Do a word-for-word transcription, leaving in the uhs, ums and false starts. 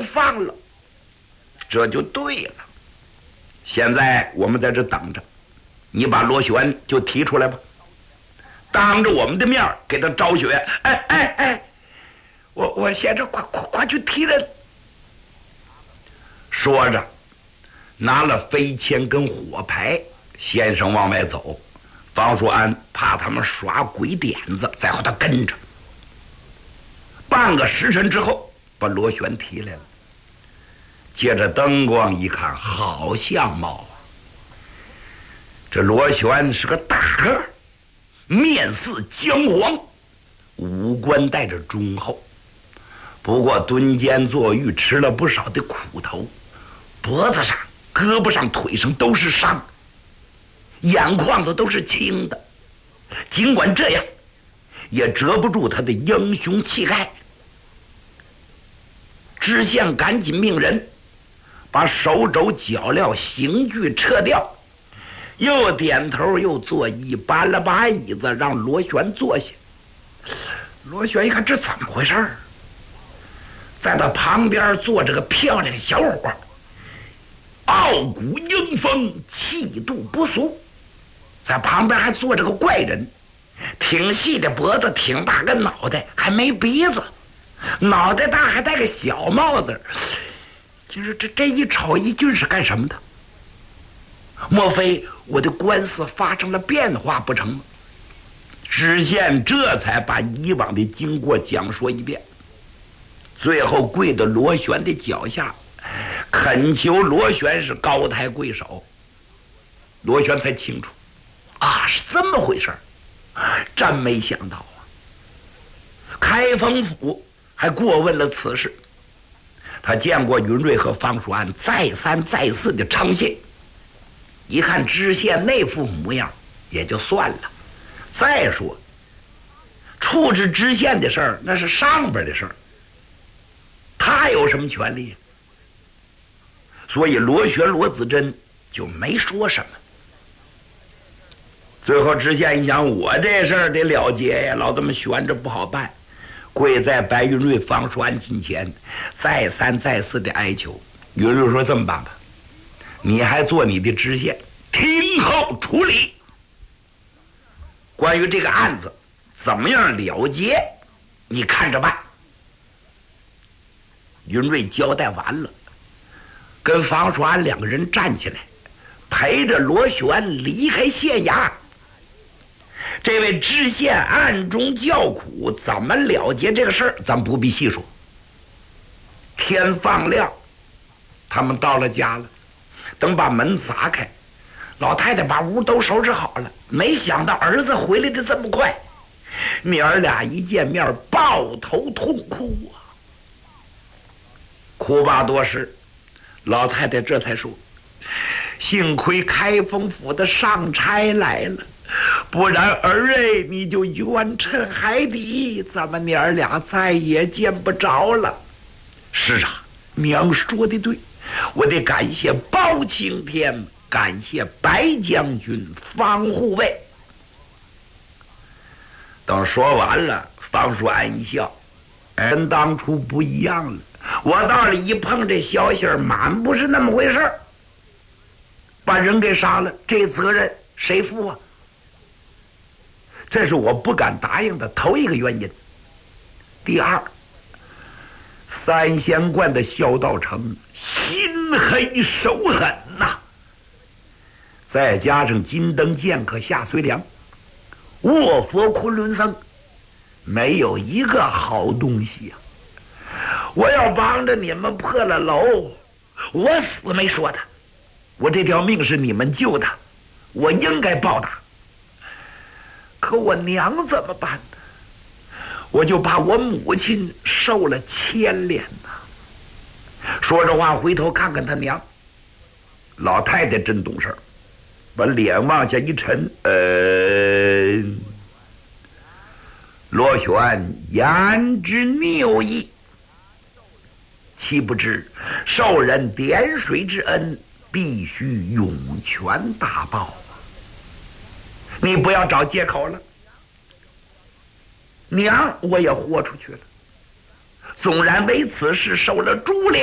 放了，这就对了。现在我们在这等着，你把螺旋就提出来吧，当着我们的面给他昭雪。哎哎哎，我我先生快快快去提人。说着，拿了飞签跟火牌，先生往外走。方叔安怕他们耍鬼点子，在后头跟着。半个时辰之后，把螺旋提来了。借着灯光一看，好相貌啊！这螺旋是个大个儿，面似姜黄，五官带着忠厚。不过蹲监坐狱，吃了不少的苦头，脖子上、胳膊上、腿上都是伤，眼眶子都是青的。尽管这样，也遮不住他的英雄气概。知县赶紧命人把手肘脚镣刑具撤掉，又点头又作揖，搬了把椅子让螺旋坐下。螺旋一看这怎么回事儿，在他旁边坐着个漂亮小伙，傲骨英风，气度不俗。在旁边还坐着个怪人，挺细的脖子，挺大个脑袋，还没鼻子，脑袋大还戴个小帽子。就是这这一瞅一俊是干什么的？莫非我的官司发生了变化不成吗？知县这才把以往的经过讲说一遍，最后跪到螺旋的脚下，恳求螺旋是高抬贵手。螺旋才清楚，啊，是这么回事儿，真没想到啊！开封府还过问了此事，他见过云瑞和方叔安再三再四的称谢，一看知县那副模样，也就算了。再说，处置知县的事儿那是上边的事儿，他有什么权利？所以螺旋罗子珍就没说什么。最后知县一想，我这事儿得了结呀，老这么悬着不好办，跪在白云瑞、方叔安近前，再三再四的哀求。云瑞说：“这么办吧，你还做你的知县，听候处理。关于这个案子怎么样了结，你看着办。”云瑞交代完了，跟方叔安两个人站起来，陪着螺旋离开县衙。这位知县暗中叫苦，怎么了结这个事儿，咱不必细说。天放亮，他们到了家了，等把门砸开，老太太把屋都收拾好了。没想到儿子回来的这么快，娘儿俩一见面抱头痛哭啊！哭罢多时，老太太这才说：“幸亏开封府的上差来了，不然儿哎你就冤沉海底，咱们娘儿俩再也见不着了。”是啊，娘说的对，我得感谢包青天，感谢白将军、方护卫。等说完了，方叔安一笑：“跟当初不一样了，我到了一碰这消息，满不是那么回事儿。把人给杀了，这责任谁负啊？这是我不敢答应的头一个原因。第二，三仙观的萧道成心黑手狠呐、啊，再加上金灯剑客夏随良、卧佛昆仑僧，没有一个好东西啊！我要帮着你们破了楼，我死没说的，我这条命是你们救的，我应该报答。可我娘怎么办呢？我就怕我母亲受了牵连呐。说着话，回头看看他娘，老太太真懂事儿，把脸往下一沉，呃，螺旋言之谬意，岂不知受人点水之恩，必须涌泉大报啊！你不要找借口了。娘，我也豁出去了，纵然为此事受了株连。